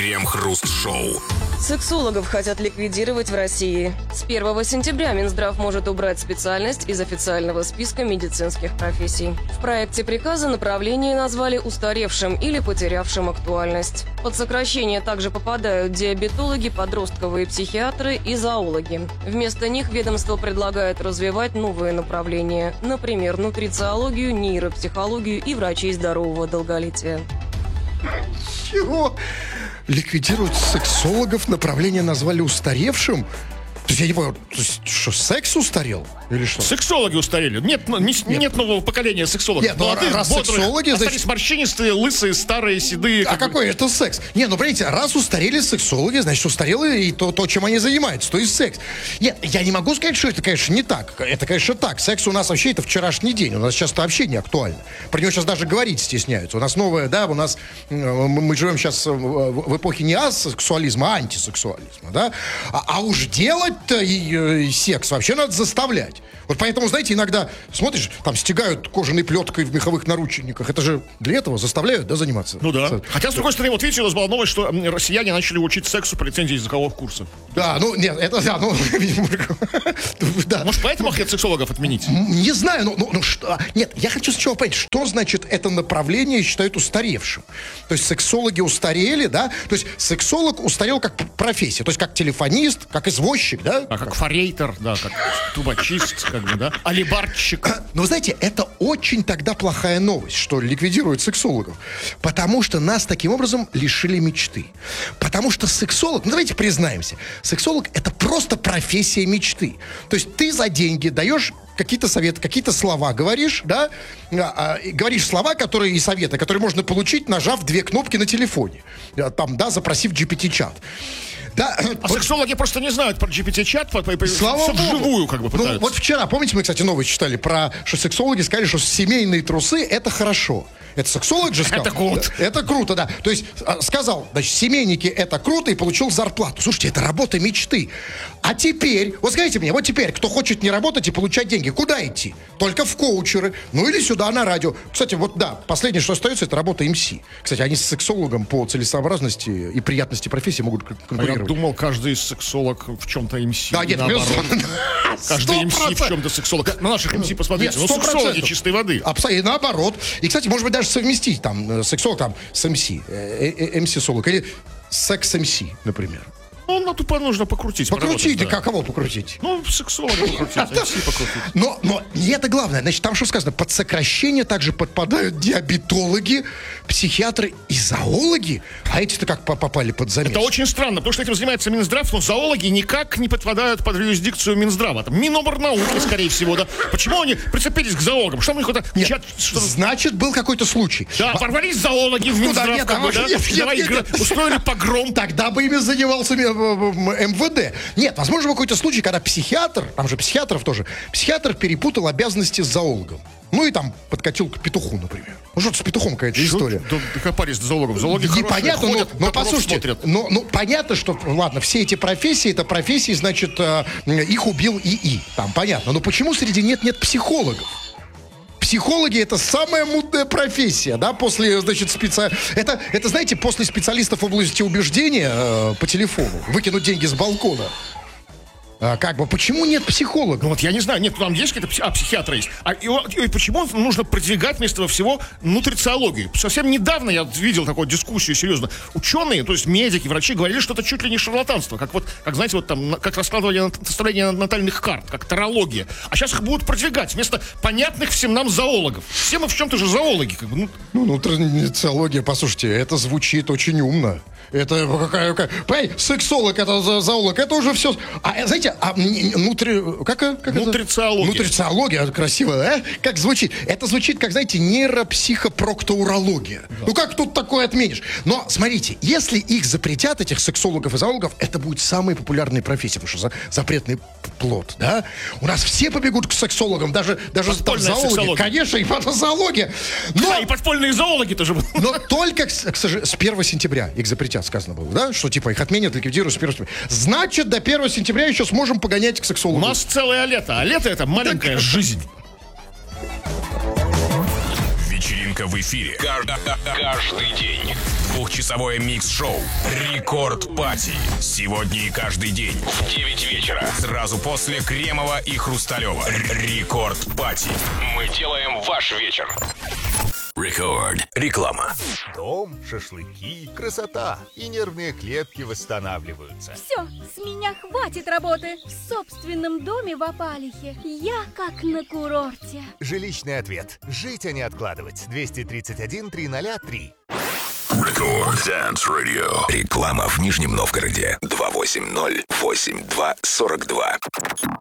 Крем-хруст-шоу. Сексологов хотят ликвидировать в России. С 1 сентября Минздрав может убрать специальность из официального списка медицинских профессий. В проекте приказа направление назвали устаревшим или потерявшим актуальность. Под сокращение также попадают диабетологи, подростковые психиатры и зоологи. Вместо них ведомство предлагает развивать новые направления, например, нутрициологию, нейропсихологию и врачей здорового долголетия. Чего? Ликвидируют сексологов, направление назвали устаревшим? То есть я не понял, то есть, что, секс устарел? Или что? Сексологи устарели. Нет нового поколения сексологов. Нет, ну раз сексологи, остались морщинистые, лысые, старые, седые. А какой это секс? Не, ну, понимаете, раз устарели сексологи, значит, устарело и то, чем они занимаются, то есть секс. Нет, я не могу сказать, что это, конечно, не так. Это, конечно, так. Секс у нас вообще это вчерашний день. У нас сейчас это вообще не актуально. Про него сейчас даже говорить стесняются. У нас новое, да, мы живем сейчас в эпохе не асексуализма, а антисексуализма, да. А уж делать-то и секс вообще надо заставлять. Вот поэтому, знаете, иногда смотришь, там стягают кожаной плеткой в меховых наручниках. Это же для этого заставляют, да, заниматься? Ну да. Хотя, с другой стороны, вот видите, у нас была новость, что россияне начали учить сексу по лицензии языкового курса. Да, ну, нет, это, да, ну, видимо, да. Может, поэтому хотят сексологов отменить? Не знаю, ну, что... Нет, я хочу сначала понять, что значит это направление считают устаревшим. То есть сексологи устарели, да? То есть сексолог устарел как профессия, то есть как телефонист, как извозчик, да? А как форейтер, да, как трубочист, как бы, да? Алибарщик. Но, вы знаете, это очень тогда плохая новость, что ликвидируют сексологов. Потому что нас таким образом лишили мечты. Потому что сексолог, ну давайте признаемся, сексолог это просто профессия мечты. То есть ты за деньги даешь какие-то советы, какие-то слова говоришь, да? Говоришь слова, которые и советы, которые можно получить, нажав 2 кнопки на телефоне. Там, да, запросив GPT-чат. Да, сексологи просто не знают про GPT-чат, слава все Богу. вживую как бы пытаются. Ну, вот вчера, помните, мы, кстати, новость читали про, что сексологи сказали, что семейные трусы – это хорошо. Это сексолог же сказал. Это круто. Это круто, да. То есть сказал, значит, семейники – это круто, и получил зарплату. Слушайте, это работа мечты. А теперь, вот скажите мне, вот теперь, кто хочет не работать и получать деньги, куда идти? Только в коучеры, ну или сюда на радио. Кстати, вот да, последнее, что остается, это работа МС. Кстати, они с сексологом по целесообразности и приятности профессии могут конкурировать. Я думал, каждый сексолог в чем-то МС. Да, нет, каждый МС в чем-то сексолог. На наших МС посмотрите. Ну, сексологи чистой воды. И наоборот. И, кстати, может быть, даже совместить там сексолог там с МС. МС-солог. Или секс-МС, например. Ну, тупо нужно покрутить. Покрутить, да. Кого покрутить? Ну, сексолога покрутить, МС покрутить. Но не это главное. Значит, там что сказано? Под сокращение также подпадают диабетологи, психиатры и зоологи. А эти-то как попали под замес? Это очень странно, потому что этим занимается Минздрав, но зоологи никак не подпадают под юрисдикцию Минздрава. Там Миноборнауки, скорее всего, да. Почему они прицепились к зоологам? Что у них это... Значит, был какой-то случай. Да, порвались зоологи в Минздрав, устроили погром. Тогда бы ими занимался МВД. Нет, возможно, какой-то случай, когда психиатр, там же психиатров тоже, психиатр перепутал обязанности с зоологом. Ну и там подкатил к петуху, например. Ну что-то с петухом какая-то история. Докопались до зоологов. Зоологи хорошие, ходят, но послушайте, понятно, что, ладно, все эти профессии, это профессии, значит, их убил ИИ. Там понятно. Но почему среди нет психологов? Психологи – это самая мудная профессия, да, после, значит, Это, знаете, после специалистов в области убеждения по телефону выкинуть деньги с балкона. Как бы, почему нет психолога? Ну вот я не знаю, нет, там есть какие-то психиатры есть. И почему нужно продвигать вместо всего нутрициологию? Совсем недавно я видел такую дискуссию, серьезно. Ученые, то есть медики, врачи говорили, что это чуть ли не шарлатанство. Как знаете, вот там, как составление натальных карт, как тарология. А сейчас их будут продвигать вместо понятных всем нам зоологов. Все мы в чем-то же зоологи, как бы. Нутрициология, послушайте, это звучит очень умно. Это какая сексолог, это зоолог, это уже все. А знаете, нутрициология. Нутрициология, красиво, да? Как звучит? Это звучит, как, знаете, нейропсихопроктоурология. Да. Ну как тут такое отменишь? Но смотрите, если их запретят, этих сексологов и зоологов, это будет самая популярная профессия, потому что запретный плод, да? У нас все побегут к сексологам, даже зоологи. Конечно, и патозоология. И подпольные зоологи тоже будут. Но только, с 1 сентября их запретят, сказано было, да? Что типа их отменят, ликвидируют с 1 сентября. Значит, до 1 сентября еще сможем погонять к сексологу. У нас целое лето, а лето это маленькая жизнь. Вечеринка в эфире. Каждый день. Двухчасовое микс-шоу «Рекорд Пати». Сегодня и каждый день в 9 вечера. Сразу после Кремова и Хрусталева. Рекорд Пати. Мы делаем ваш вечер. Рекорд. Реклама. Дом, шашлыки, красота. И нервные клетки восстанавливаются. Все, с меня хватит работы. В собственном доме в Апалихе. Я как на курорте. Жилищный ответ. Жить, а не откладывать. 231-303. Рекорд Dance Radio. Реклама в Нижнем Новгороде. 280-82-42.